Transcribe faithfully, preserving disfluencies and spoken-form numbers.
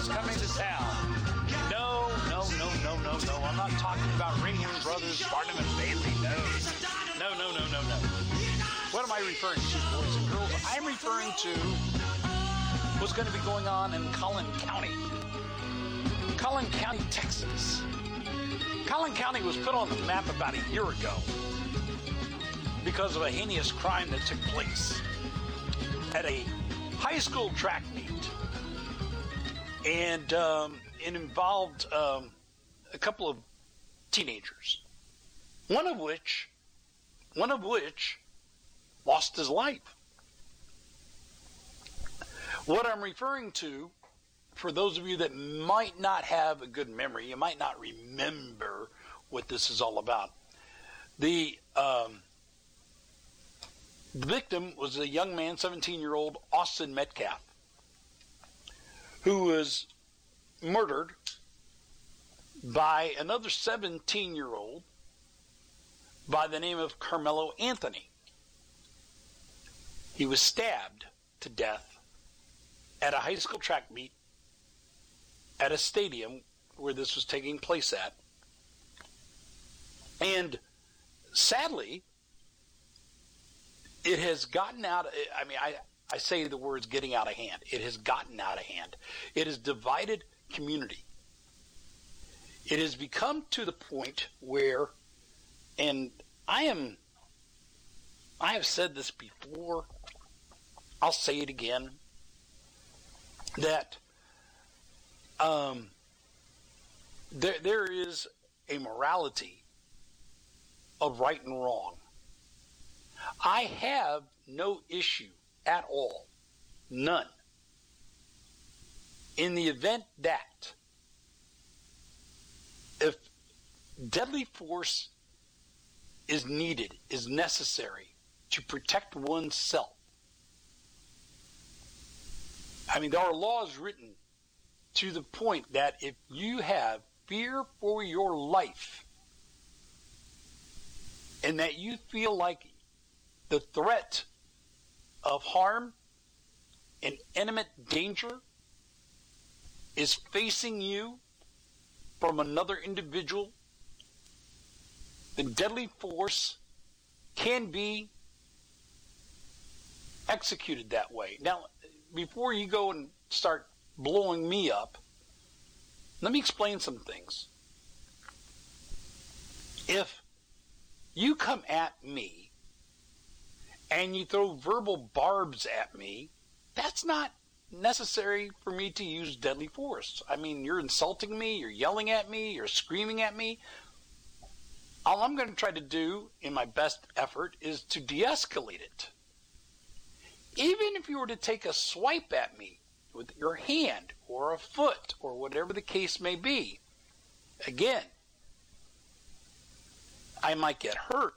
is coming to town. No, no, no, no, no, no. I'm not talking about Ringling Brothers, Barnum and Bailey. No. No, no, no, no, no. What am I referring to, boys and girls? I'm referring to what's going to be going on in Collin County. Collin County, Texas. Collin County was put on the map about a year ago because of a heinous crime that took place at a high school track meet. And um, it involved um, a couple of teenagers. One of which, one of which lost his life. What I'm referring to, for those of you that might not have a good memory, you might not remember what this is all about. The, um, the victim was a young man, seventeen-year-old Austin Metcalf, who was murdered by another seventeen-year-old by the name of Carmelo Anthony. He was stabbed to death at a high school track meet at a stadium where this was taking place at. And sadly, it has gotten out, I mean, I, I say the words getting out of hand. It has gotten out of hand. It has divided community. It has become to the point where, and I am, I have said this before, I'll say it again, that um, there there is a morality of right and wrong. I have no issue at all, none, in the event that if deadly force is needed, is necessary to protect oneself. I mean, there are laws written to the point that if you have fear for your life and that you feel like the threat of harm and imminent danger is facing you from another individual, then deadly force can be executed that way. Now, before you go and start blowing me up, let me explain some things. If you come at me and you throw verbal barbs at me, that's not necessary for me to use deadly force. I mean, you're insulting me, you're yelling at me, you're screaming at me. All I'm going to try to do in my best effort is to de-escalate it. Even if you were to take a swipe at me with your hand or a foot or whatever the case may be, again, I might get hurt.